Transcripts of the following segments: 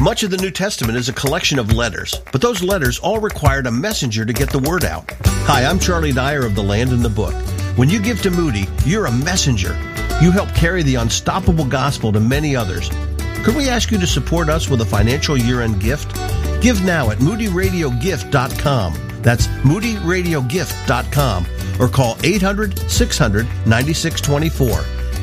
Much of the New Testament is a collection of letters, but those letters all required a messenger to get the word out. Hi, I'm Charlie Dyer of The Land and the Book. When you give to Moody, you're a messenger. You help carry the unstoppable gospel to many others. Could we ask you to support us with a financial year-end gift? Give now at moodyradiogift.com. That's moodyradiogift.com. Or call 800-600-9624.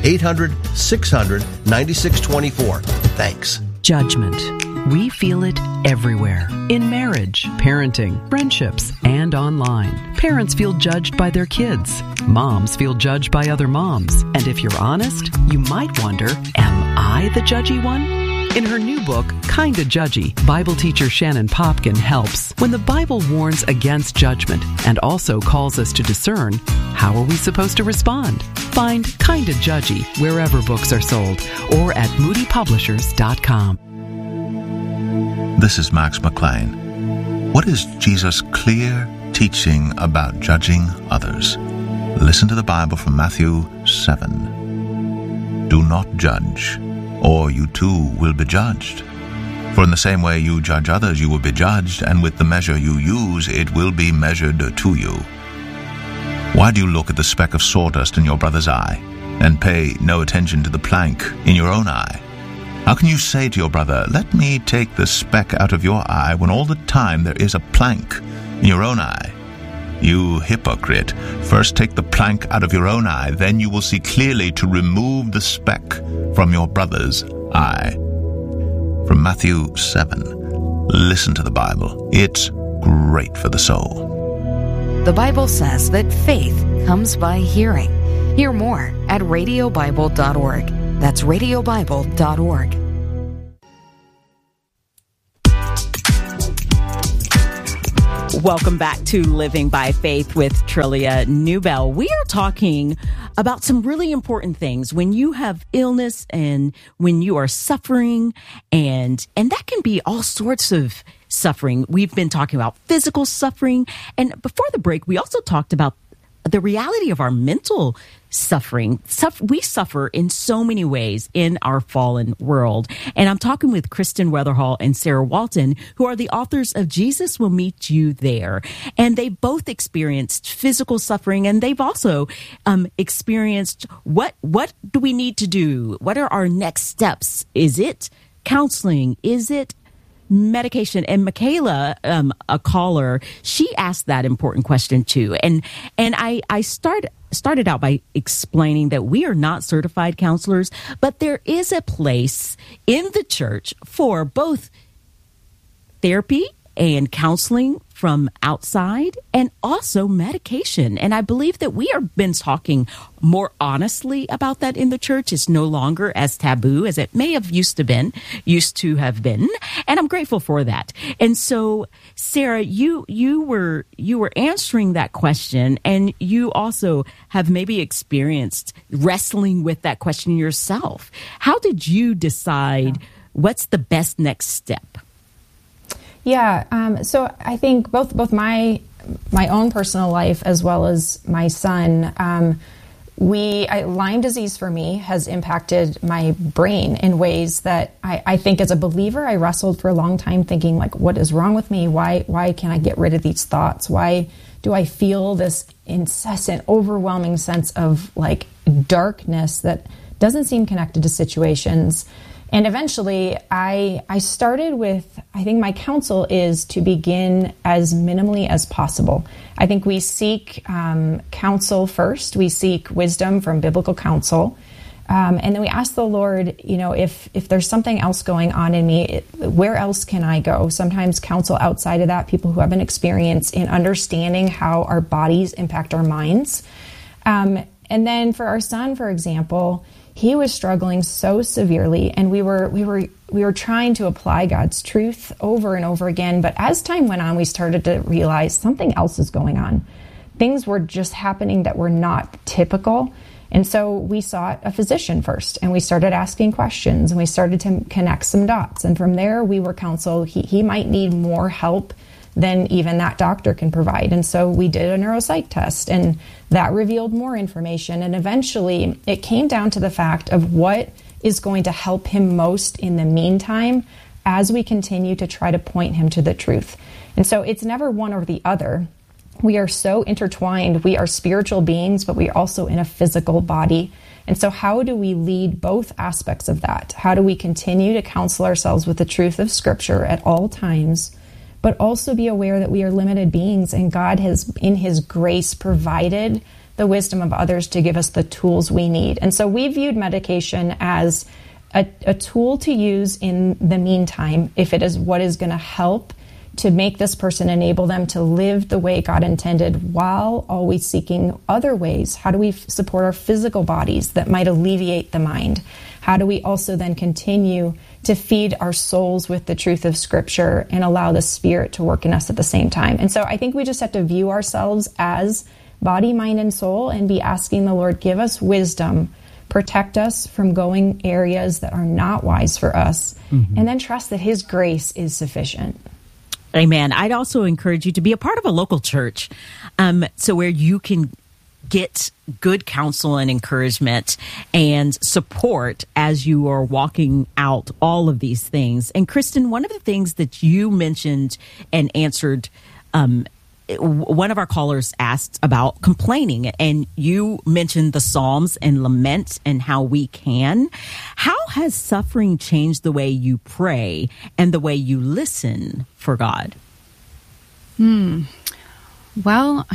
800-600-9624. Thanks. Judgment. We feel it everywhere. In marriage, parenting, friendships, and online. Parents feel judged by their kids. Moms feel judged by other moms. And if you're honest, you might wonder, am I the judgy one? In her new book, Kinda Judgy, Bible teacher Shannon Popkin helps. When the Bible warns against judgment and also calls us to discern, how are we supposed to respond? Find Kinda Judgy wherever books are sold or at moodypublishers.com. This is Max McLean. What is Jesus' clear teaching about judging others? Listen to the Bible from Matthew 7. Do not judge, or you too will be judged. For in the same way you judge others, you will be judged, and with the measure you use, it will be measured to you. Why do you look at the speck of sawdust in your brother's eye, and pay no attention to the plank in your own eye? How can you say to your brother, let me take the speck out of your eye, when all the time there is a plank in your own eye? You hypocrite, first take the plank out of your own eye, then you will see clearly to remove the speck from your brother's eye. From Matthew 7. Listen to the Bible. It's great for the soul. The Bible says that faith comes by hearing. Hear more at radiobible.org. That's radiobible.org. Welcome back to Living by Faith with Trillia Newbell. We are talking about some really important things when you have illness and when you are suffering, and that can be all sorts of suffering. We've been talking about physical suffering, and before the break, we also talked about the reality of our mental suffering. We suffer in so many ways in our fallen world. And I'm talking with Kristen Weatherhall and Sarah Walton, who are the authors of Jesus Will Meet You There. And they've both experienced physical suffering, and they've also experienced what do we need to do? What are our next steps? Is it counseling? Is it medication? And Michaela, a caller, she asked that important question too. And I started out by explaining that we are not certified counselors, but there is a place in the church for both therapy and counseling from outside, and also medication. And I believe that we have been talking more honestly about that in the church. It's no longer as taboo as it may have used to have been. And I'm grateful for that. And so, Sarah, you were answering that question, and you also have maybe experienced wrestling with that question yourself. How did you decide what's the best next step? Yeah, so I think both my own personal life as well as my son, Lyme disease for me has impacted my brain in ways that I think as a believer, I wrestled for a long time thinking, like, what is wrong with me? Why can't I get rid of these thoughts? Why do I feel this incessant, overwhelming sense of like darkness that doesn't seem connected to situations? And eventually, I started with, I think my counsel is to begin as minimally as possible. I think we seek counsel first. We seek wisdom from biblical counsel. And then we ask the Lord, if there's something else going on in me, where else can I go? Sometimes counsel outside of that, people who have an experience in understanding how our bodies impact our minds. And then for our son, for example, he was struggling so severely, and we were trying to apply God's truth over and over again. But as time went on, we started to realize something else is going on. Things were just happening that were not typical. And so we sought a physician first, and we started asking questions, and we started to connect some dots. And from there, we were counseled he might need more help than even that doctor can provide. And so we did a neuropsych test, and that revealed more information. And eventually it came down to the fact of what is going to help him most in the meantime as we continue to try to point him to the truth. And so it's never one or the other. We are so intertwined. We are spiritual beings, but we are also in a physical body. And so how do we lead both aspects of that? How do we continue to counsel ourselves with the truth of Scripture at all times, but also be aware that we are limited beings, and God has, in his grace, provided the wisdom of others to give us the tools we need. And so we viewed medication as a tool to use in the meantime, if it is what is going to help to make this person, enable them to live the way God intended, while always seeking other ways. How do we support our physical bodies that might alleviate the mind? How do we also then continue to feed our souls with the truth of Scripture and allow the Spirit to work in us at the same time? And so I think we just have to view ourselves as body, mind, and soul, and be asking the Lord, give us wisdom, protect us from going areas that are not wise for us, and then trust that his grace is sufficient. Amen. I'd also encourage you to be a part of a local church, so where you can get good counsel and encouragement and support as you are walking out all of these things. And Kristen, one of the things that you mentioned and answered, one of our callers asked about complaining, and you mentioned the Psalms and lament and how we can. How has suffering changed the way you pray and the way you listen for God? Well,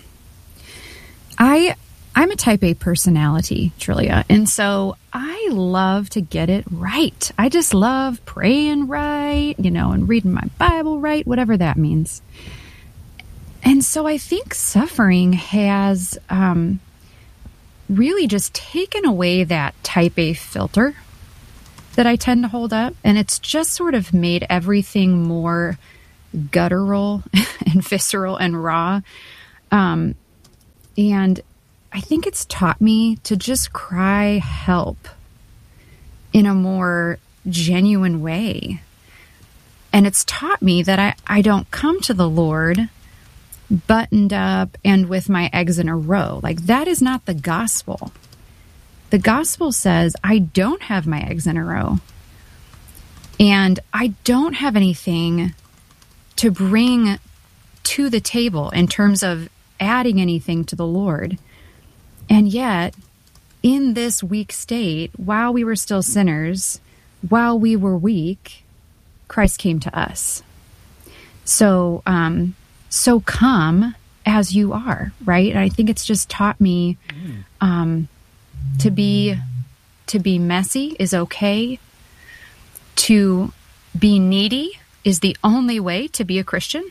I'm a type A personality, Trillia, and so I love to get it right. I just love praying right, and reading my Bible right, whatever that means. And so I think suffering has really just taken away that type A filter that I tend to hold up. And it's just sort of made everything more guttural and visceral and raw. And I think it's taught me to just cry help in a more genuine way. And it's taught me that I don't come to the Lord buttoned up and with my eggs in a row. Like, that is not the gospel. The gospel says I don't have my eggs in a row, and I don't have anything to bring to the table in terms of adding anything to the Lord. And yet, in this weak state, while we were still sinners, while we were weak, Christ came to us. So come as you are, right? And I think it's just taught me to be messy is okay. To be needy is the only way to be a Christian.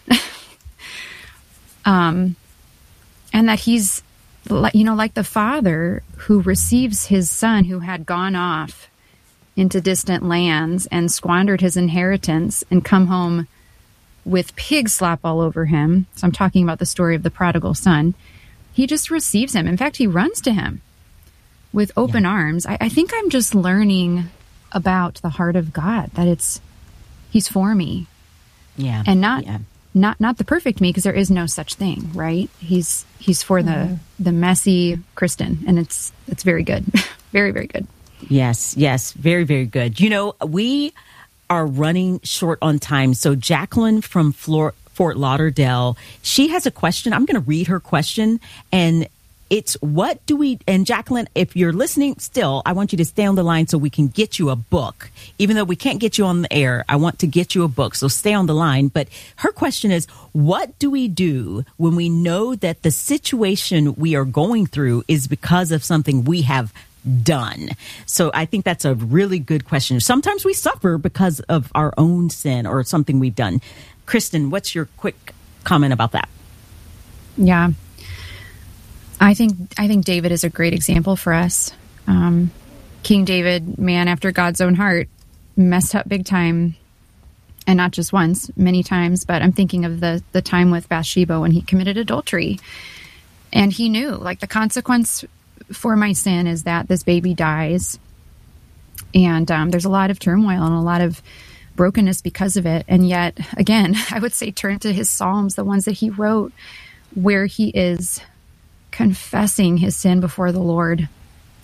And that he's, like the father who receives his son who had gone off into distant lands and squandered his inheritance and come home with pig slop all over him. So I'm talking about the story of the prodigal son. He just receives him. In fact, he runs to him with open arms. I think I'm just learning about the heart of God, that he's for me. Yeah. And not the perfect me, because there is no such thing, right? He's for the messy Kristen, and it's very good. Very, very good. Yes. Very, very good. We are running short on time. So Jacqueline from Fort Lauderdale, she has a question. I'm going to read her question, and it's and Jacqueline, if you're listening still, I want you to stay on the line so we can get you a book. Even though we can't get you on the air, I want to get you a book. So stay on the line. But her question is, what do we do when we know that the situation we are going through is because of something we have done? So I think that's a really good question. Sometimes we suffer because of our own sin or something we've done. Kristen, what's your quick comment about that? Yeah. I think David is a great example for us. King David, man after God's own heart, messed up big time, and not just once, many times. But I'm thinking of the time with Bathsheba when he committed adultery, and he knew, like, the consequence for my sin is that this baby dies, and there's a lot of turmoil and a lot of brokenness because of it. And yet, again, I would say turn to his Psalms, the ones that he wrote, where he is confessing his sin before the Lord.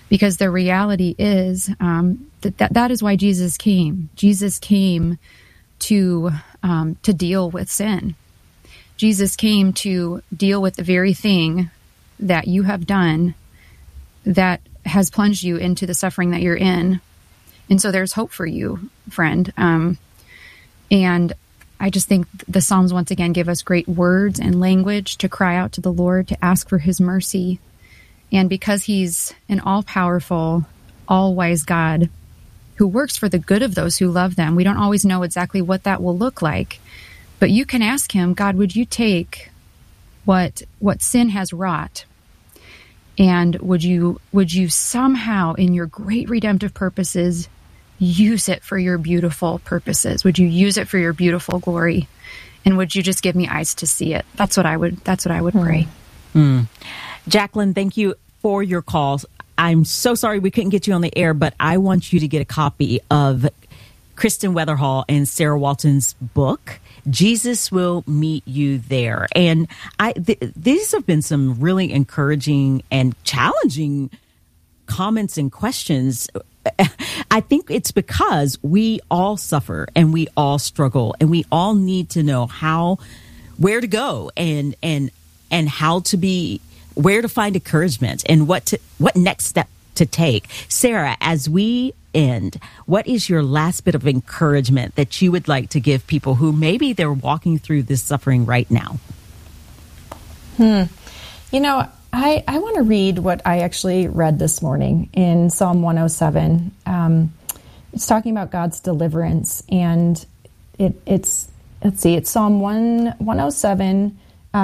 Because the reality is that is why Jesus came. Jesus came to deal with sin. Jesus came to deal with the very thing that you have done that has plunged you into the suffering that you're in. And so there's hope for you, friend. And I just think the Psalms once again give us great words and language to cry out to the Lord, to ask for his mercy. And because he's an all-powerful, all-wise God who works for the good of those who love them, we don't always know exactly what that will look like. But you can ask him, God, would you take what sin has wrought, and would you somehow, in your great redemptive purposes, use it for your beautiful purposes? Would you use it for your beautiful glory? And would you just give me eyes to see it? That's what I would pray. Jacqueline, thank you for your calls. I'm so sorry we couldn't get you on the air, but I want you to get a copy of Kristen Weatherhall and Sarah Walton's book, Jesus Will Meet You There. And these have been some really encouraging and challenging comments and questions. I think it's because we all suffer and we all struggle and we all need to know where to go and how to be, where to find encouragement and what next step to take. Sarah, as we end, what is your last bit of encouragement that you would like to give people who maybe they're walking through this suffering right now? You know, I want to read what I actually read this morning in Psalm 107. It's talking about God's deliverance, and it's Psalm 107,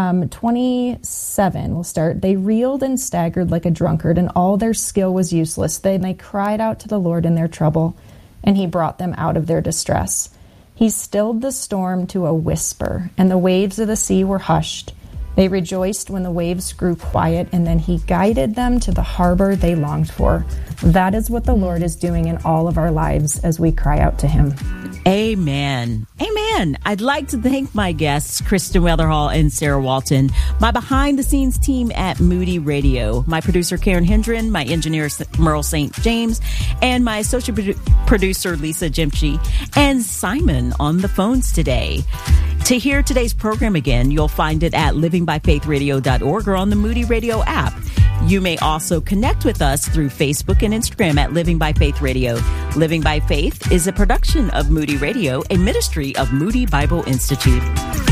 27. We'll start. They reeled and staggered like a drunkard, and all their skill was useless. Then they cried out to the Lord in their trouble, and he brought them out of their distress. He stilled the storm to a whisper, and the waves of the sea were hushed. They rejoiced when the waves grew quiet, and then he guided them to the harbor they longed for. That is what the Lord is doing in all of our lives as we cry out to him. Amen. Amen. I'd like to thank my guests, Kristen Weatherhall and Sarah Walton, my behind-the-scenes team at Moody Radio, my producer, Karen Hendren, my engineer, Merle St. James, and my associate producer, Lisa Jimchi, and Simon on the phones today. To hear today's program again, you'll find it at livingbyfaithradio.org or on the Moody Radio app. You may also connect with us through Facebook and Instagram at Living by Faith Radio. Living by Faith is a production of Moody Radio, a ministry of Moody Bible Institute.